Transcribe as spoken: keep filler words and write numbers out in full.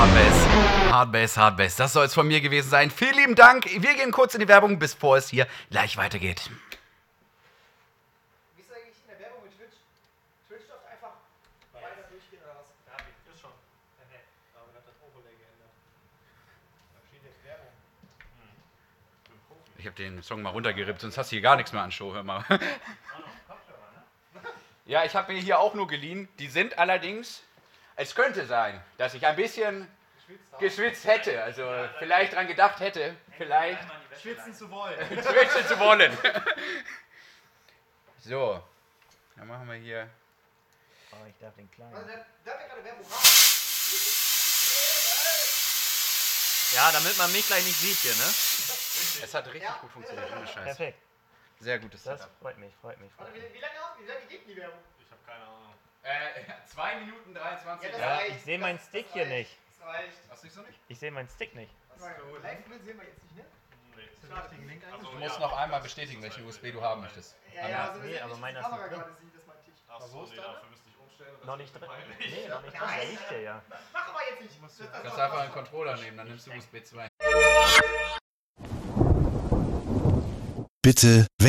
Hardbass, Hardbass, Hardbass. Das soll es von mir gewesen sein. Vielen lieben Dank. Wir gehen kurz in die Werbung, bevor es hier gleich weitergeht. Wie ist es eigentlich in der Werbung mit Twitch? Twitch darf einfach weiter durchgehen oder was? Ja, ist schon. Perfekt. Aber wir haben das Overlay geändert. Da steht jetzt Werbung. Hm. Ich habe den Song mal runtergerippt, sonst hast du hier gar nichts mehr an Show. Hör mal. Ja, ich habe mir hier auch nur geliehen. Die sind allerdings, es könnte sein, dass ich ein bisschen geschwitzt hätte. Also vielleicht dran gedacht hätte, vielleicht Schwitzen zu wollen. schwitzen zu wollen. So, dann machen wir hier. Oh, ich darf den kleinen. Also, da, da wir gerade Werbung haben. Ja, damit man mich gleich nicht sieht hier, ne? Es hat richtig Ja. gut funktioniert, ohne Scheiß. Perfekt. Sehr gutes Das Setup. freut mich, freut mich. Freut Warte, mich. wie, wie, lange, wie lange geht die Werbung? Ich habe keine Ahnung. Äh, zwei Minuten dreiundzwanzig. Ja, das Ja, reicht. ich sehe meinen Das- Stick das hier reicht. nicht. Das reicht. Was siehst du nicht? Ich sehe meinen Stick nicht. Live-Bild sehen wir jetzt nicht, ne? Nee. Schade, den Link Also, Du eigentlich. musst noch einmal bestätigen, welchen U S B du haben möchtest. Ja, ja, also wir Nee, sehen aber nicht, meiner dass die ist Kamera nicht drin. gerade sieht, das meinte ich. Achso, nee, dafür müsste ich umstellen. Das Noch ist nicht drin. peinlich. Nee, noch nicht drin. Da liegt der ja. Machen wir jetzt nicht. Das, das, Du kannst einfach einen Controller nehmen, dann nimmst du U S B zwei. Bitte